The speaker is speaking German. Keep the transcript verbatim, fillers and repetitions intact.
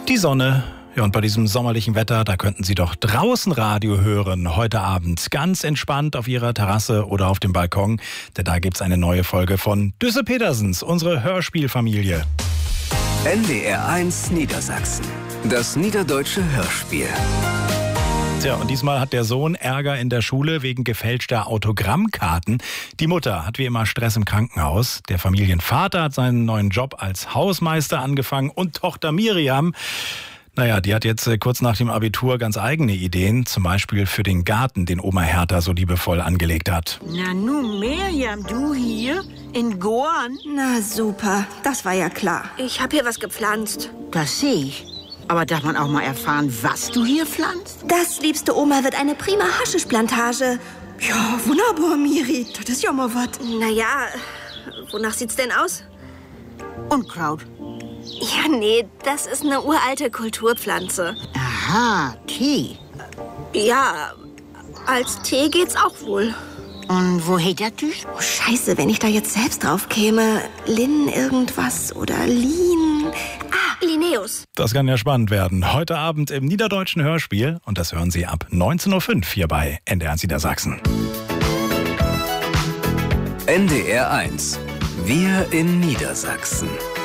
Die Sonne. Ja, und bei diesem sommerlichen Wetter, da könnten Sie doch draußen Radio hören, heute Abend. Ganz entspannt auf Ihrer Terrasse oder auf dem Balkon, denn da gibt's eine neue Folge von Düsse Petersens, unsere Hörspielfamilie. N D R eins Niedersachsen, das niederdeutsche Hörspiel. Tja, und diesmal hat der Sohn Ärger in der Schule wegen gefälschter Autogrammkarten. Die Mutter hat wie immer Stress im Krankenhaus. Der Familienvater hat seinen neuen Job als Hausmeister angefangen und Tochter Miriam, naja, die hat jetzt äh, kurz nach dem Abitur ganz eigene Ideen, zum Beispiel für den Garten, den Oma Hertha so liebevoll angelegt hat. Na nun, Miriam, du hier in Gorn? Na super, das war ja klar. Ich habe hier was gepflanzt. Das sehe ich. Aber darf man auch mal erfahren, was du hier pflanzt? Das, liebste Oma, wird eine prima Haschischplantage. Ja, wunderbar, Miri, das ist ja mal was. Naja, wonach sieht's denn aus? Unkraut. Ja, nee, das ist eine uralte Kulturpflanze. Aha, Tee. Ja, als Tee geht's auch wohl. Und wo hält der Tisch? Oh, scheiße, wenn ich da jetzt selbst drauf käme. Lin irgendwas oder Lin. Ah, Linnaeus. Das kann ja spannend werden. Heute Abend im niederdeutschen Hörspiel. Und das hören Sie ab neunzehn Uhr fünf hier bei N D R eins Niedersachsen. N D R eins. Wir in Niedersachsen.